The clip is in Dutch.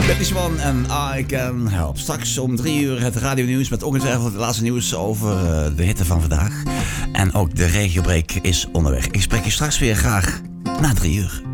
Swan en I Can Help. Straks om 3 uur het radionieuws met ongetwijfeld het laatste nieuws over de hitte van vandaag. En ook de regiobreak is onderweg. Ik spreek je straks weer graag na 3 uur.